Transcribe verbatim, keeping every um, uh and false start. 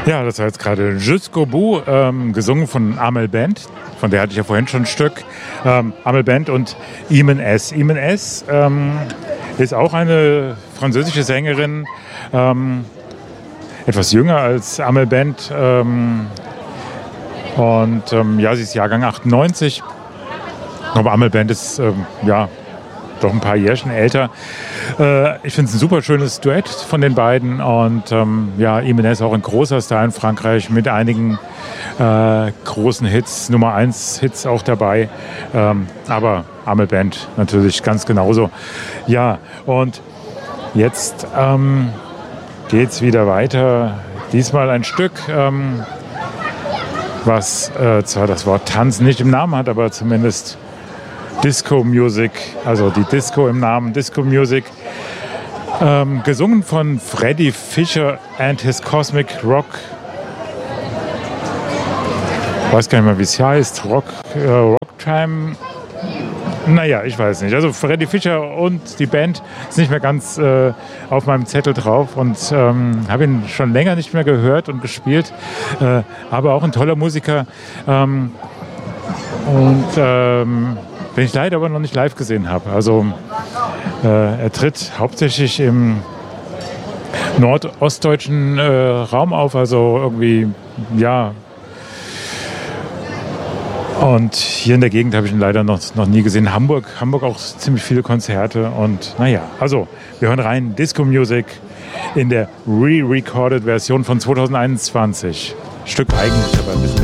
Ja, das war jetzt gerade Jusqu'au bout, ähm, gesungen von Amel Bent. Von der hatte ich ja vorhin schon ein Stück. Ähm, Amel Bent und Imen S. Imen S. Ähm, ist auch eine französische Sängerin, ähm, etwas jünger als Amel Bent. Ähm, und ähm, ja, sie ist Jahrgang achtundneunzig. Aber Amel Bent ist ähm, ja doch ein paar Jährchen älter. Äh, ich finde es ein super schönes Duett von den beiden. Und ähm, ja, Imen S. auch ein großer Star in Frankreich mit einigen äh, großen Hits, Nummer eins Hits auch dabei. Ähm, aber Amel Bent natürlich ganz genauso. Ja, und jetzt ähm, geht es wieder weiter. Diesmal ein Stück, ähm, was äh, zwar das Wort Tanz nicht im Namen hat, aber zumindest Disco Music, also die Disco im Namen, Disco Music. Ähm, gesungen von Freddie Fisher and his Cosmic Rock. Ich weiß gar nicht mehr, wie es heißt. Rock, äh, Rocktime. Naja, ich weiß nicht. Also Freddie Fisher und die Band ist nicht mehr ganz äh, auf meinem Zettel drauf und ähm, habe ihn schon länger nicht mehr gehört und gespielt. Äh, aber auch ein toller Musiker. Ähm, und ähm, den ich leider aber noch nicht live gesehen habe. Also äh, er tritt hauptsächlich im nordostdeutschen äh, Raum auf, also irgendwie, ja. Und hier in der Gegend habe ich ihn leider noch, noch nie gesehen. Hamburg, Hamburg auch ziemlich viele Konzerte und naja, also wir hören rein, Disco Music in der re-recorded Version von zweitausendeinundzwanzig. Stück eigentlich, aber ein bisschen